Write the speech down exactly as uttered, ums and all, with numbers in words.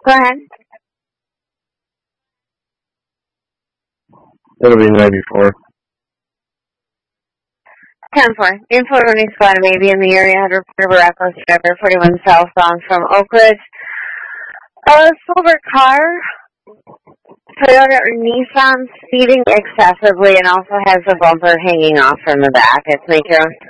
Go ahead. It'll be ninety-four. ten four. Info running squad may be in the area. Had reported Echo driver forty-one southbound from Oak Ridge. A silver car, Toyota or Nissan, speeding excessively and also has a bumper hanging off from the back. It's make your own